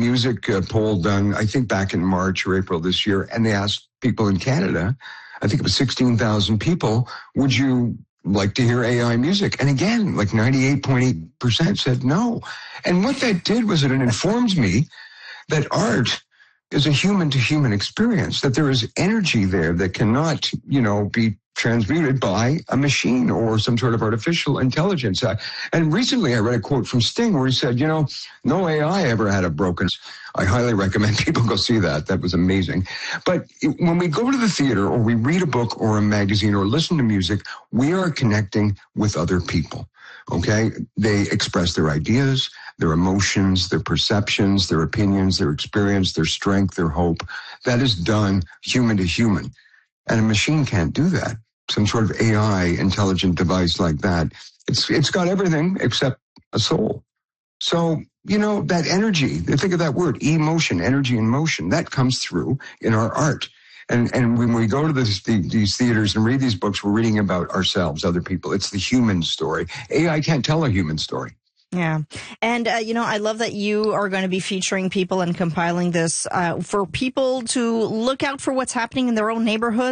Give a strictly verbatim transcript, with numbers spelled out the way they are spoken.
Music uh, poll done, I think back in March or April this year, and they asked people in Canada, I think it was sixteen thousand people, would you like to hear A I music? And again, like ninety-eight point eight percent said no. And what that did was it informs me that art is a human-to-human experience, that there is energy there that cannot, you know, be transmuted by a machine or some sort of artificial intelligence. Uh, and recently I read a quote from Sting where he said, you know, no A I ever had a broken. I highly recommend people go see that. That was amazing. But it, when we go to the theater or we read a book or a magazine or listen to music, we are connecting with other people. Okay? They express their ideas, their emotions, their perceptions, their opinions, their experience, their strength, their hope. That is done human to human. And a machine can't do that. Some sort of A I intelligent device like that. It's it's got everything except a soul. So, you know, that energy, think of that word, emotion, energy and motion, that comes through in our art. And and when we go to this, the, these theaters and read these books, we're reading about ourselves, other people. It's the human story. A I can't tell a human story. Yeah. And, uh, you know, I love that you are going to be featuring people and compiling this uh, for people to look out for what's happening in their own neighborhood.